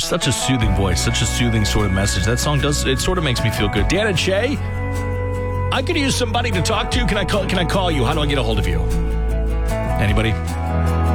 such a soothing voice, such a soothing sort of message. That song it sort of makes me feel good. Dan and Shay, I could use somebody to talk to. Can I call you? How do I get a hold of you? Anybody?